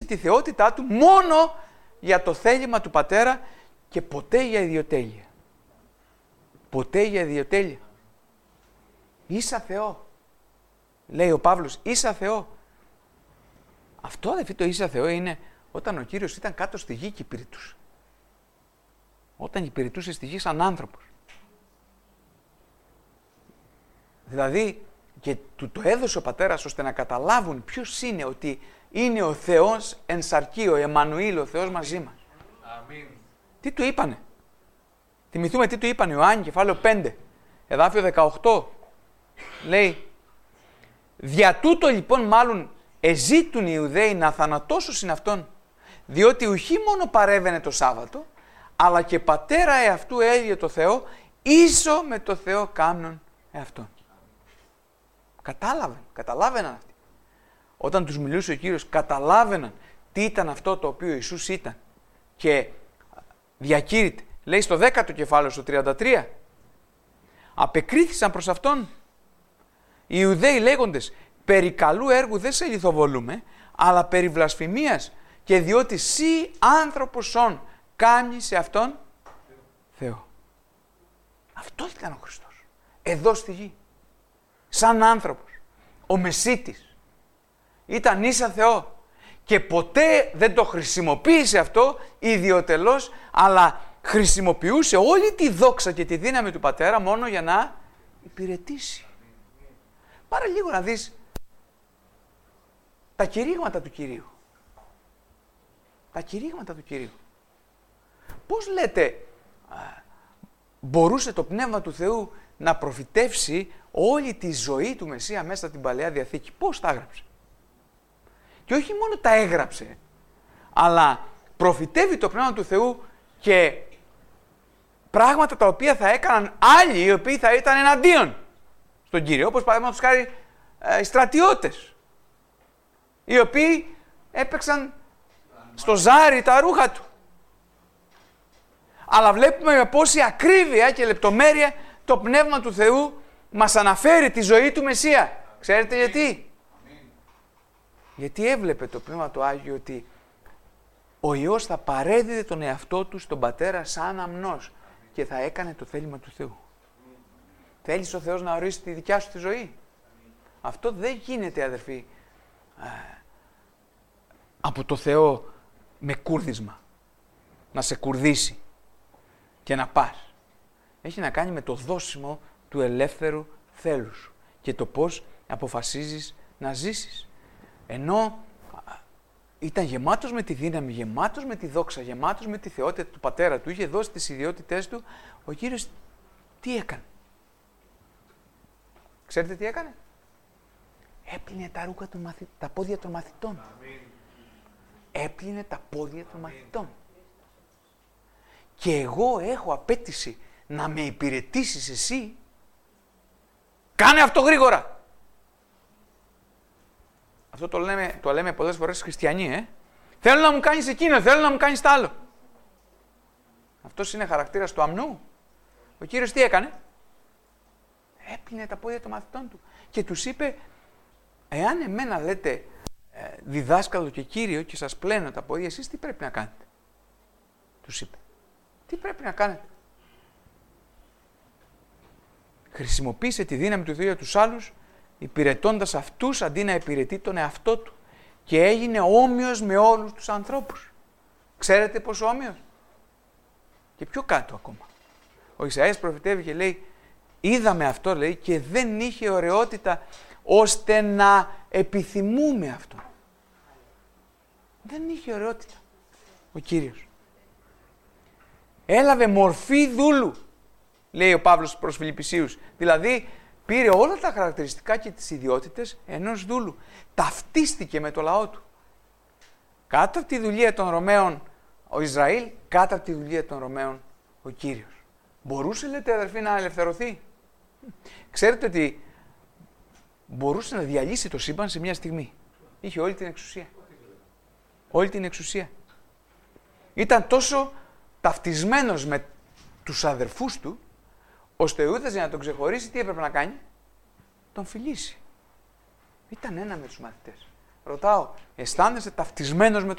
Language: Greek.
τη θεότητά του μόνο για το θέλημα του Πατέρα και ποτέ για ιδιοτέλεια. Ποτέ για ιδιοτέλεια. Ίσα Θεό. Λέει ο Παύλος, ίσα Θεό. Αυτό αδελφοί το ίσα Θεό είναι όταν ο Κύριος ήταν κάτω στη γη και υπηρετούσε. Όταν υπηρετούσε στη γη σαν άνθρωπος. Δηλαδή και του το έδωσε ο Πατέρας ώστε να καταλάβουν ποιος είναι, ότι είναι ο Θεός εν σαρκί, ο Εμμανουήλ, ο Θεός μαζί μας. Αμήν. Τι του είπανε. Θυμηθούμε τι του είπανε, Ιωάννη, κεφάλαιο 5, εδάφιο 18. Λέει, δια τούτο λοιπόν μάλλον εζήτουν οι Ιουδαίοι να θανατώσουν αυτόν, διότι ουχή μόνο παρέβαινε το Σάββατο, αλλά και πατέρα εαυτού έλυε το Θεό, ίσο με το Θεό κάμνον εαυτόν. Καταλάβαιναν αυτοί. Όταν τους μιλούσε ο Κύριος, καταλάβαιναν τι ήταν αυτό το οποίο Ιησούς ήταν. Και διακήρυται, λέει στο 10ο κεφάλαιο, στο 33, απεκρίθησαν προς αυτόν οι Ιουδαίοι λέγοντες, περί καλού έργου δεν σε λιθοβολούμε, αλλά περί βλασφημίας, και διότι σύ άνθρωπος όν κάνει σε αυτόν Θεό. Αυτό ήταν ο Χριστός. Εδώ στη γη. Σαν άνθρωπος. Ο Μεσίτης. Ήταν ίσα Θεό. Και ποτέ δεν το χρησιμοποίησε αυτό ιδιωτελώς, αλλά χρησιμοποιούσε όλη τη δόξα και τη δύναμη του Πατέρα μόνο για να υπηρετήσει. Πάρε λίγο να δεις τα κηρύγματα του Κυρίου. Τα κηρύγματα του Κυρίου. Πώς λέτε μπορούσε το Πνεύμα του Θεού να προφητεύσει όλη τη ζωή του Μεσσία μέσα στην Παλαιά Διαθήκη. Πώς τα έγραψε. Και όχι μόνο τα έγραψε, αλλά προφητεύει το Πνεύμα του Θεού και πράγματα τα οποία θα έκαναν άλλοι οι οποίοι θα ήταν εναντίον στον Κύριο. Όπως παραδείγματος χάρη οι στρατιώτες, οι οποίοι έπαιξαν στο ζάρι τα ρούχα του. Αλλά βλέπουμε με πόση ακρίβεια και λεπτομέρεια το Πνεύμα του Θεού μας αναφέρει τη ζωή του Μεσσία. Ξέρετε γιατί? Γιατί έβλεπε το Πνεύμα του Άγιο ότι ο Υιός θα παρέδιδε τον εαυτό του στον Πατέρα σαν αμνός και θα έκανε το θέλημα του Θεού. Θέλεις ο Θεός να ορίσει τη δικιά σου τη ζωή? Αυτό δεν γίνεται, αδερφοί, από το Θεό με κούρδισμα. Να σε κουρδίσει και να πας. Έχει να κάνει με το δώσιμο του ελεύθερου θέλους σου και το πώς αποφασίζεις να ζήσεις. Ενώ ήταν γεμάτος με τη δύναμη, γεμάτος με τη δόξα, γεμάτος με τη θεότητα του Πατέρα του, είχε δώσει τις ιδιότητές του, ο Κύριος τι έκανε? Ξέρετε τι έκανε? Έπλυνε τα ρούχα τα πόδια των μαθητών. Έπλυνε τα πόδια των μαθητών. Και εγώ έχω απέτηση να με υπηρετήσεις εσύ. Κάνε αυτό γρήγορα. Αυτό το λέμε πολλές φορές χριστιανοί, Θέλω να μου κάνεις εκείνο, θέλω να μου κάνεις τ' άλλο. Αυτός είναι χαρακτήρας του αμνού. Ο Κύριος τι έκανε? Έπλυνε τα πόδια των μαθητών του. Και τους είπε, εάν εμένα λέτε διδάσκαλο και Κύριο και σας πλένω τα πόδια, εσείς τι πρέπει να κάνετε? Τους είπε. Τι πρέπει να κάνετε? Χρησιμοποίησε τη δύναμη του Θεού για τους άλλους, υπηρετώντας αυτούς αντί να υπηρετεί τον εαυτό του. Και έγινε όμοιος με όλους τους ανθρώπους. Ξέρετε πόσο όμοιος? Και πιο κάτω ακόμα. Ο Ισαΐας προφητεύει και λέει, είδαμε αυτό, λέει, και δεν είχε ωραιότητα ώστε να επιθυμούμε αυτό. Δεν είχε ωραιότητα ο Κύριος. Έλαβε μορφή δούλου, λέει ο Παύλος προς Φιλιππισίους. Δηλαδή, πήρε όλα τα χαρακτηριστικά και τις ιδιότητες ενός δούλου. Ταυτίστηκε με το λαό του. Κάτω από τη δουλεία των Ρωμαίων ο Ισραήλ, κάτω από τη δουλεία των Ρωμαίων ο Κύριος. Μπορούσε, λέτε αδερφοί, να ελευθερωθεί? Ξέρετε ότι μπορούσε να διαλύσει το σύμπαν σε μια στιγμή. Είχε όλη την εξουσία. Όλη την εξουσία. Ήταν τόσο ταυτισμένος με τους αδερφούς του, ώστε ο Ιούδας για να τον ξεχωρίσει τι έπρεπε να κάνει? Τον φιλήσει. Ήταν ένα με τους μαθητές. Ρωτάω, αισθάνεσαι ταυτισμένος με